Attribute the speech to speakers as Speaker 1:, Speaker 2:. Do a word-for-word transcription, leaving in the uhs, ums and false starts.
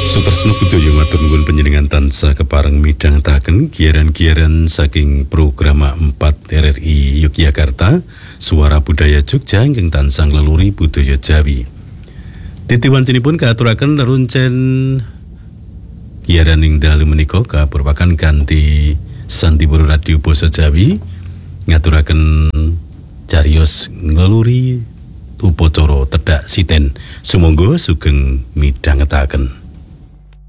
Speaker 1: Sutresna budaya matur nuwun panjenengan tansah kepareng midhangetaken giaran-giaran saking program empat R R I Yogyakarta, Suara Budaya Jogja ingkang tansah ngleluri budaya Jawi. Titiwancinipun kaaturaken reruncen giaran ing dalu menika kapurwakan kanthi Santiburu Radio Basa Jawi ngaturaken cariyos ngleluri upacara tedhak siten. Sumangga sugeng midhangetaken.